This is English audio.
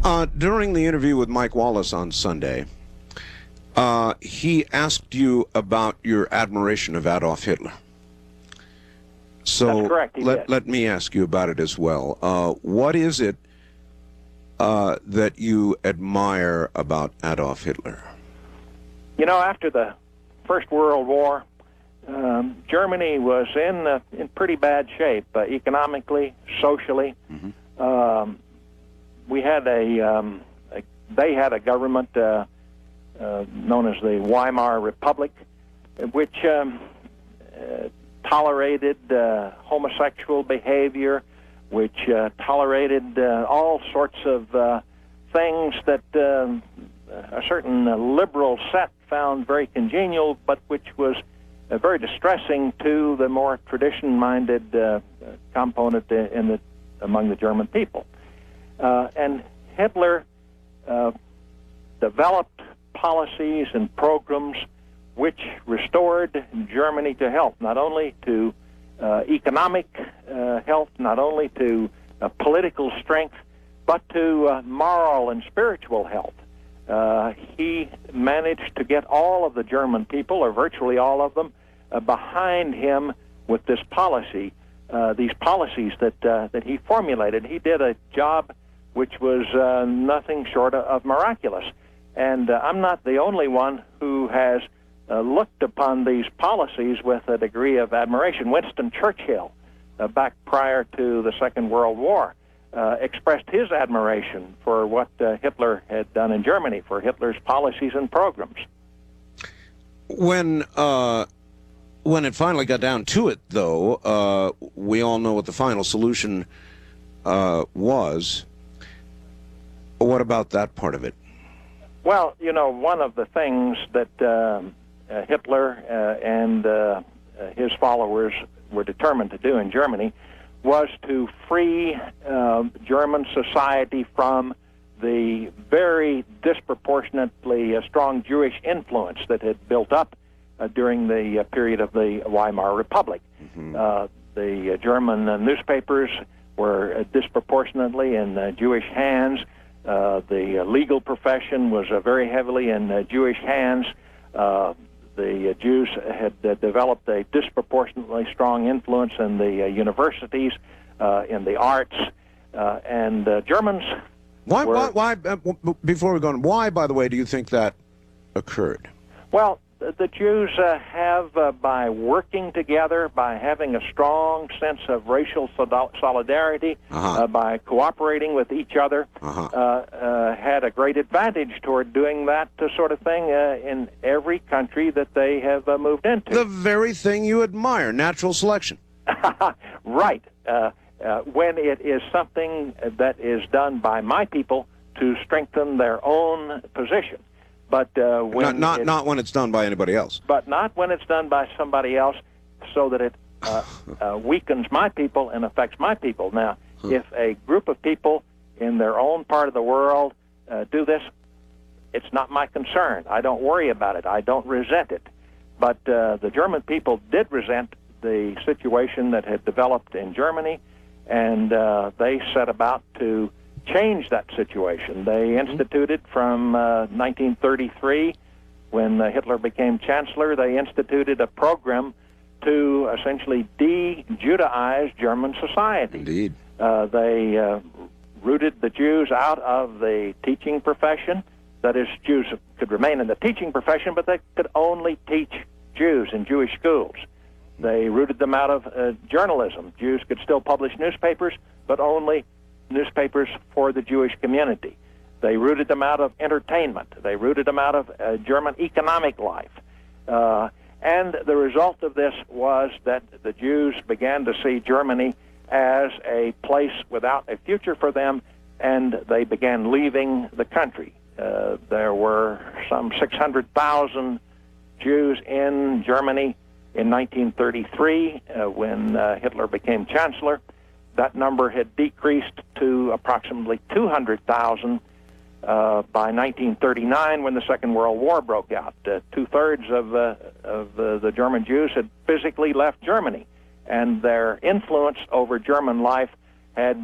During the interview with Mike Wallace on Sunday, he asked you about your admiration of Adolf Hitler. So That's correct, let me ask you about it as well. What is it that you admire about Adolf Hitler? You know, after the First World War, Germany was in pretty bad shape, economically, socially. Mm-hmm. We had they had a government known as the Weimar Republic, which tolerated homosexual behavior, which tolerated all sorts of things that a certain liberal set found very congenial, but which was very distressing to the more tradition-minded component among the German people. And Hitler developed policies and programs which restored Germany to health, not only to economic health, not only to political strength, but to moral and spiritual health. He managed to get all of the German people, or virtually all of them, behind him with this policy, these policies that he formulated. He did a job which was nothing short of miraculous. And I'm not the only one who has looked upon these policies with a degree of admiration. Winston Churchill, back prior to the Second World War, expressed his admiration for what Hitler had done in Germany, for Hitler's policies and programs. When it finally got down to it, though, we all know what the final solution was. What about that part of it? Well, you know, one of the things that Hitler and his followers were determined to do in Germany was to free German society from the very disproportionately strong Jewish influence that had built up during the period of the Weimar Republic. Mm-hmm. The German newspapers were disproportionately in Jewish hands. The legal profession was very heavily in Jewish hands. The Jews had developed a disproportionately strong influence in the universities, in the arts, and Germans. Why? Before we go on, why, by the way, do you think that occurred? Well, the Jews have, by working together, by having a strong sense of racial solidarity, by cooperating with each other, had a great advantage toward doing that sort of thing in every country that they have moved into. The very thing you admire, natural selection. Right. When it is something that is done by my people to strengthen their own position. But when not when it's done by anybody else. But not when it's done by somebody else, so that it weakens my people and affects my people. Now, if a group of people in their own part of the world do this, it's not my concern. I don't worry about it. I don't resent it. But the German people did resent the situation that had developed in Germany, and they set about to change that situation. They instituted from 1933, when Hitler became chancellor, they instituted a program to essentially de-Judaize German society. Indeed. They rooted the Jews out of the teaching profession. That is, Jews could remain in the teaching profession, but they could only teach Jews in Jewish schools. They rooted them out of journalism. Jews could still publish newspapers, but only newspapers for the Jewish community. They rooted them out of entertainment. They rooted them out of German economic life. And the result of this was that the Jews began to see Germany as a place without a future for them, and they began leaving the country. There were some 600,000 Jews in Germany in 1933 when Hitler became chancellor. That number had decreased to approximately 200,000 by 1939 when the Second World War broke out. Two-thirds of the German Jews had physically left Germany, and their influence over German life had